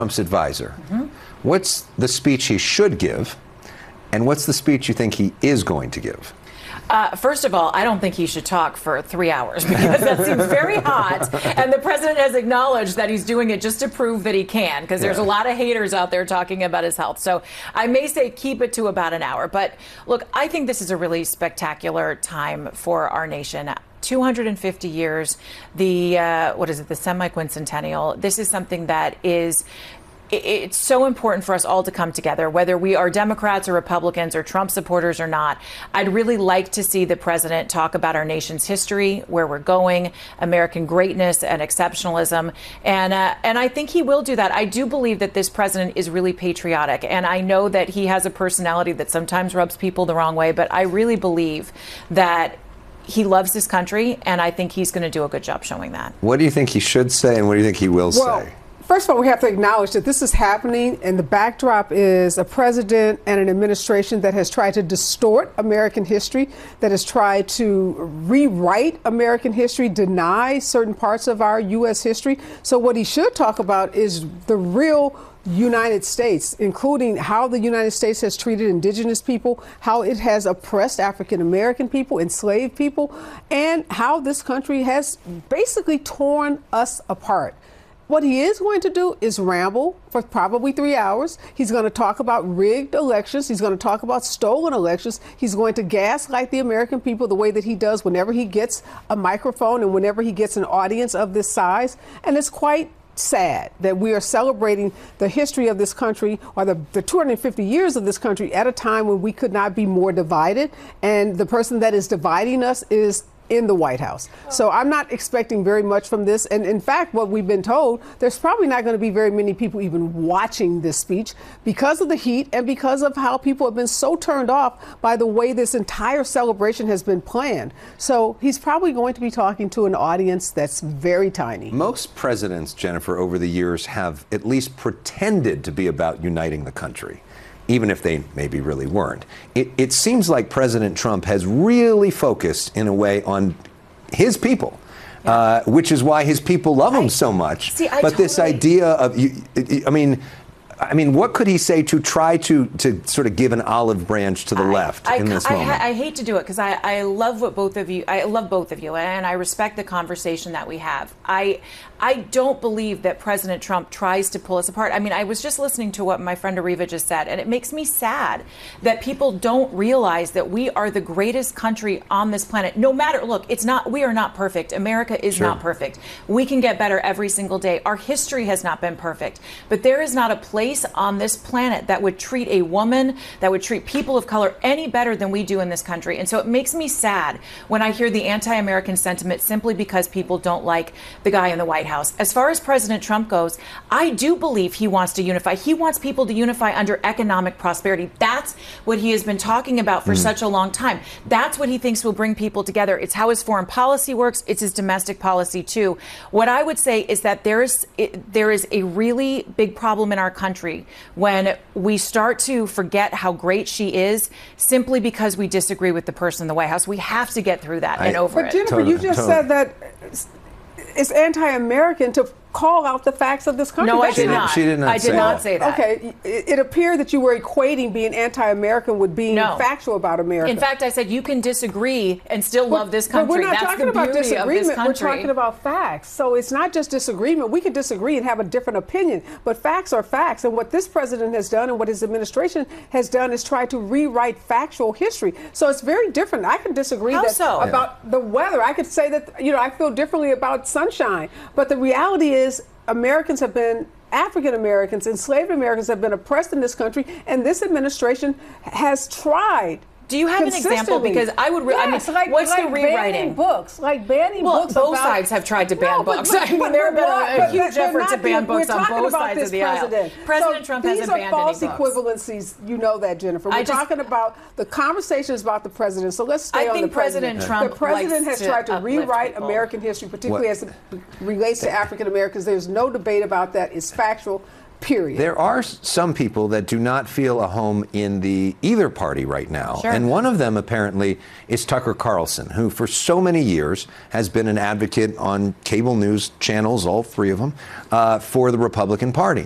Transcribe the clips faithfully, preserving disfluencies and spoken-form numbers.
Trump's advisor. Mm-hmm. What's the speech he should give, and what's the speech you think he is going to give? Uh, first of all, I don't think he should talk for three hours because that seems very hot. And the president has acknowledged that he's doing it just to prove that he can, because there's yeah. a lot of haters out there talking about his health. So I may say keep it to about an hour. But look, I think this is a really spectacular time for our nation. two hundred fifty years, the, uh, what is it, the semi-quincentennial. This is something that is... It's so important for us all to come together, whether we are Democrats or Republicans or Trump supporters or not. I'd really like to see the president talk about our nation's history, where we're going, American greatness and exceptionalism. And uh, and I think he will do that. I do believe that this president is really patriotic. And I know that he has a personality that sometimes rubs people the wrong way. But I really believe that he loves this country. And I think he's going to do a good job showing that. What do you think he should say, and what do you think he will well, say? First of all, we have to acknowledge that this is happening, and the backdrop is a president and an administration that has tried to distort American history, that has tried to rewrite American history, deny certain parts of our U S history. So what he should talk about is the real United States, including how the United States has treated indigenous people, how it has oppressed African American people, enslaved people, and how this country has basically torn us apart. What he is going to do is ramble for probably three hours. He's going to talk about rigged elections. He's going to talk about stolen elections. He's going to gaslight the American people the way that he does whenever he gets a microphone and whenever he gets an audience of this size. And it's quite sad that we are celebrating the history of this country, or the, the two hundred fifty years of this country, at a time when we could not be more divided. And the person that is dividing us is in the White House. So I'm not expecting very much from this. And in fact, what we've been told, there's probably not going to be very many people even watching this speech because of the heat and because of how people have been so turned off by the way this entire celebration has been planned. So he's probably going to be talking to an audience that's very tiny. Most presidents, Jennifer, over the years have at least pretended to be about uniting the country, even if they maybe really weren't. It, it seems like President Trump has really focused, in a way, on his people, yeah. uh, which is why his people love him I, so much. See, I but totally... this idea of, you, I mean, I mean, what could he say to try to, to sort of give an olive branch to the I, left I, in this I, moment? I, I hate to do it because I, I love what both of you, I love both of you, and I respect the conversation that we have. I, I don't believe that President Trump tries to pull us apart. I mean, I was just listening to what my friend Ariva just said, and it makes me sad that people don't realize that we are the greatest country on this planet. No matter, look, it's not, we are not perfect. America is sure. not perfect. We can get better every single day. Our history has not been perfect, but there is not a place on this planet that would treat a woman, that would treat people of color any better than we do in this country. And so it makes me sad when I hear the anti-American sentiment simply because people don't like the guy in the White House. As far as President Trump goes, I do believe he wants to unify. He wants people to unify under economic prosperity. That's what he has been talking about for mm. such a long time. That's what he thinks will bring people together. It's how his foreign policy works. It's his domestic policy, too. What I would say is that there is, it, there is a really big problem in our country when we start to forget how great she is simply because we disagree with the person in the White House. We have to get through that I, and over but it. Jennifer, totally, you just totally. said that it's anti-American to call out the facts of this country. No, That's I did not, not. She did not I did say not that. say that. Okay, it, it appeared that you were equating being anti-American with being no. factual about America. In fact, I said you can disagree and still but, love this country. But we're not That's talking the about beauty disagreement. Of this country. We're talking about facts. So it's not just disagreement. We can disagree and have a different opinion, but facts are facts. And what this president has done and what his administration has done is try to rewrite factual history. So it's very different. I can disagree How that so? about yeah. the weather. I could say that, you know, I feel differently about sunshine. But the reality is Americans have been African Americans, enslaved Americans have been oppressed in this country, and this administration has tried. Do you have an example? Because I would. Re- yes, I mean, like, what's like the rewriting? Banning books, like banning well, books. both about, sides have tried to ban no, but, books. But, I mean, but, there have been a, a huge effort to ban books on both sides of the president. aisle. President so Trump these hasn't banned are any false books. equivalencies. You know that, Jennifer. We're I just, talking about the conversation is about the president. So let's stay I on think the president. President Trump the president has to tried to rewrite people. American history, particularly what? as it relates to African Americans. There's no debate about that. It's factual. Period. There are some people that do not feel a home in the either party right now. Sure. And one of them apparently is Tucker Carlson, who for so many years has been an advocate on cable news channels, all three of them, uh, for the Republican Party.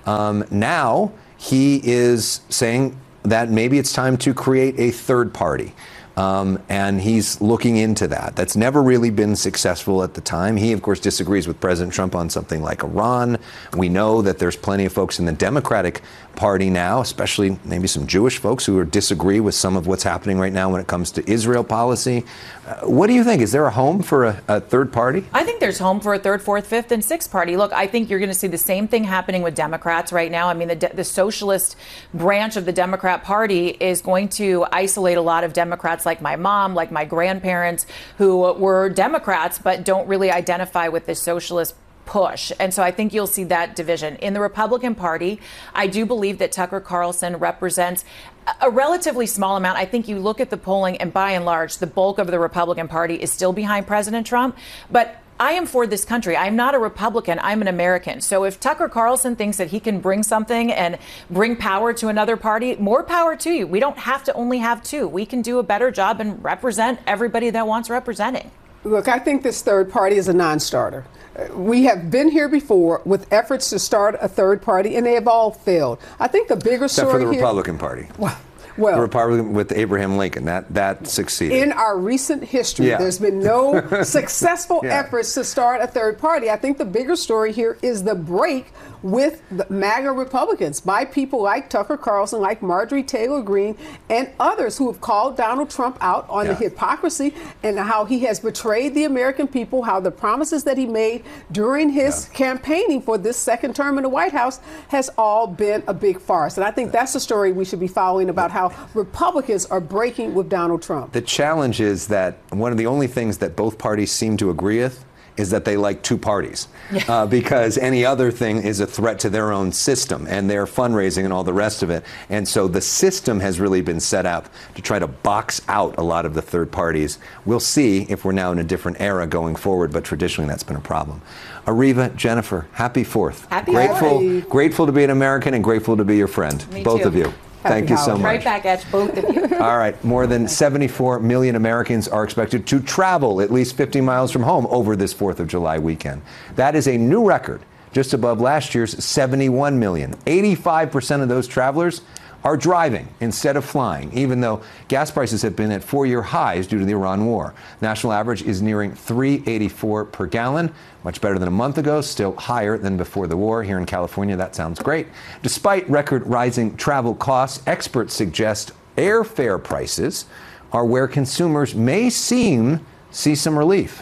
Um, now he is saying that maybe it's time to create a third party. Um, and he's looking into that. That's never really been successful at the time. He, of course, disagrees with President Trump on something like Iran. We know that there's plenty of folks in the Democratic Party now, especially maybe some Jewish folks who disagree with some of what's happening right now when it comes to Israel policy. Uh, what do you think? Is there a home for a, a third party? I think there's home for a third, fourth, fifth, and sixth party. Look, I think you're going to see the same thing happening with Democrats right now. I mean, the, de- the socialist branch of the Democrat Party is going to isolate a lot of Democrats like my mom, like my grandparents, who were Democrats but don't really identify with the socialist push. And so I think you'll see that division. In the Republican Party, I do believe that Tucker Carlson represents a relatively small amount. I think you look at the polling, and by and large, the bulk of the Republican Party is still behind President Trump. But I am for this country. I'm not a Republican. I'm an American. So if Tucker Carlson thinks that he can bring something and bring power to another party, more power to you. We don't have to only have two. We can do a better job and represent everybody that wants representing. Look, I think this third party is a non-starter. We have been here before with efforts to start a third party, and they have all failed. I think the bigger Except story for the here, Republican Party. Well, well, the Republican with Abraham Lincoln, that that succeeded. In our recent history, yeah. there's been no successful yeah. efforts to start a third party. I think the bigger story here is the break with the MAGA Republicans by people like Tucker Carlson, like Marjorie Taylor Greene, and others who have called Donald Trump out on yeah. the hypocrisy and how he has betrayed the American people, how the promises that he made during his yeah. campaigning for this second term in the White House has all been a big farce. And I think that's the story we should be following about how Republicans are breaking with Donald Trump. The challenge is that one of the only things that both parties seem to agree with is that they like two parties, yeah. uh, because any other thing is a threat to their own system and their fundraising and all the rest of it. And so the system has really been set up to try to box out a lot of the third parties. We'll see if we're now in a different era going forward, but traditionally that's been a problem. Areva, Jennifer, happy Fourth. Happy grateful, Fourth. Grateful to be an American and grateful to be your friend, Me both too. of you. Happy Thank you so holiday. much. Right back at you, both of you. All right. More than seventy-four million Americans are expected to travel at least fifty miles from home over this fourth of July weekend. That is a new record, just above last year's seventy-one million. eighty-five percent of those travelers are driving instead of flying, even though gas prices have been at four-year highs due to the Iran war. National average is nearing three eighty-four per gallon, much better than a month ago, still higher than before the war. Here in California, that sounds great. Despite record rising travel costs, experts suggest airfare prices are where consumers may seem see some relief.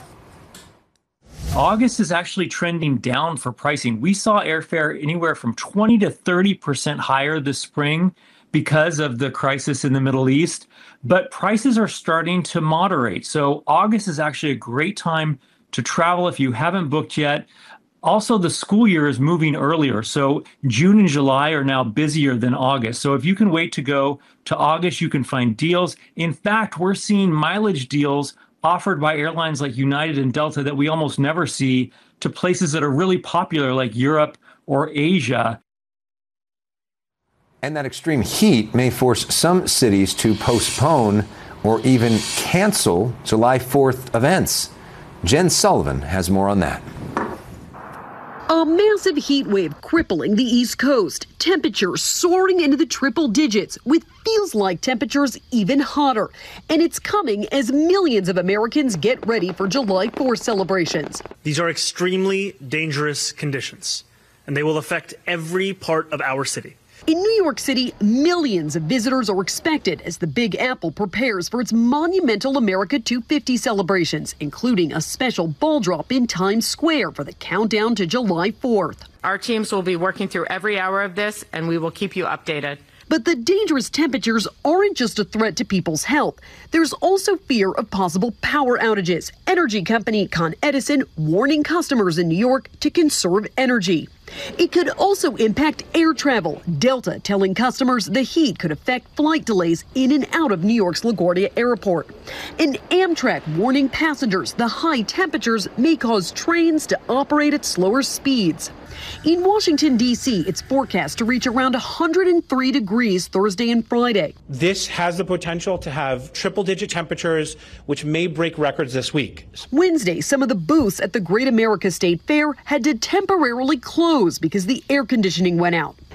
August is actually trending down for pricing. We saw airfare anywhere from twenty to thirty percent higher this spring because of the crisis in the Middle East, but prices are starting to moderate. So August is actually a great time to travel if you haven't booked yet. Also, the school year is moving earlier, so June and July are now busier than August. So if you can wait to go to August, you can find deals. In fact, we're seeing mileage deals offered by airlines like United and Delta that we almost never see to places that are really popular like Europe or Asia. And that extreme heat may force some cities to postpone or even cancel July fourth events. Jen Sullivan has more on that. A massive heat wave crippling the East Coast. Temperatures soaring into the triple digits with feels like temperatures even hotter. And it's coming as millions of Americans get ready for July fourth celebrations. These are extremely dangerous conditions, and they will affect every part of our city. In New York City, millions of visitors are expected as the Big Apple prepares for its monumental America two fifty celebrations, including a special ball drop in Times Square for the countdown to July fourth. Our teams will be working through every hour of this, and we will keep you updated. But the dangerous temperatures aren't just a threat to people's health. There's also fear of possible power outages. Energy company Con Edison warning customers in New York to conserve energy. It could also impact air travel. Delta telling customers the heat could affect flight delays in and out of New York's LaGuardia Airport. And Amtrak warning passengers the high temperatures may cause trains to operate at slower speeds. In Washington, D C, it's forecast to reach around one hundred three degrees Thursday and Friday. This has the potential to have triple-digit temperatures, which may break records this week. Wednesday, some of the booths at the Great America State Fair had to temporarily close close because the air conditioning went out.